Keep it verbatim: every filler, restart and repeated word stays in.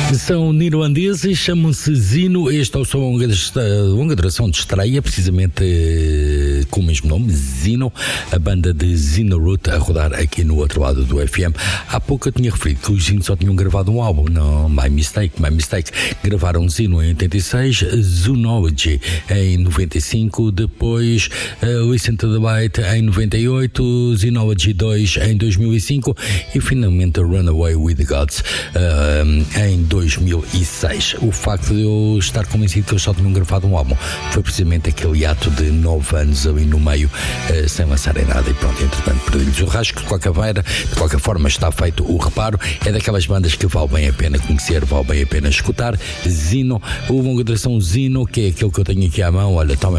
São neerlandeses, chamam-se Zino. Este é o som longa, longa duração de estreia, precisamente com o mesmo nome, Zino, a banda de Zino Root a rodar aqui no outro lado do F M. Há pouco eu tinha referido que os Zino só tinham gravado um álbum. Não, my mistake, my mistake. Gravaram Zino em oitenta e seis, Zoology em noventa e cinco, depois uh, Listen to the Light em noventa e oito, Zoology dois em dois mil e cinco e finalmente Runaway with the Gods uh, em dois mil e seis. O facto de eu estar convencido que eles só tinham gravado um álbum foi precisamente aquele ato de nove anos ali no meio uh, sem lançarem nada e pronto, entretanto perdi-lhes o rasgo. De qualquer maneira, de qualquer forma está feito o reparo. É daquelas bandas que vale bem a pena conhecer, vale bem a pena escutar. Zino, o longa duração Zino, que é aquele que eu tenho aqui à mão, olha, toma